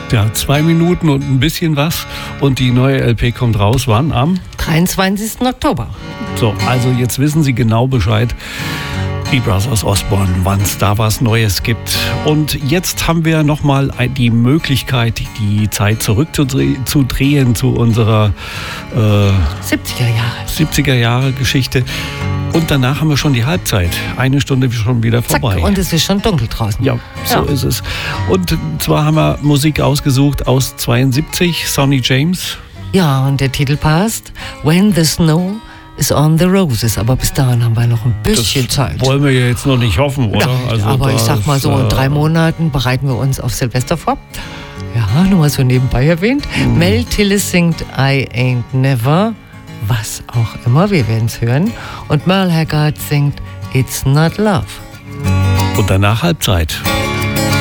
Ja, 2 Minuten und ein bisschen was. Und die neue LP kommt raus, wann? Am 23. Oktober. So, also jetzt wissen Sie genau Bescheid, die Brothers Osborne, wann es da was Neues gibt. Und jetzt haben wir nochmal die Möglichkeit, die Zeit zurückzudrehen zu unserer 70er Jahre Geschichte. Und danach haben wir schon die Halbzeit. 1 Stunde schon wieder vorbei. Zack, und es ist schon dunkel draußen. Ja, so ist es. Und zwar haben wir Musik ausgesucht aus 72, Sonny James. Ja, und der Titel passt, When the Snow is on the Roses. Aber bis dahin haben wir noch ein bisschen Zeit. Wollen wir jetzt noch nicht hoffen, oder? Nein, also aber ich sag mal so, in 3 Monaten bereiten wir uns auf Silvester vor. Ja, nur mal so nebenbei erwähnt. Mel Tillis singt I Ain't Never, was auch immer, wir werden es hören. Und Merle Haggard singt It's Not Love. Und danach Halbzeit.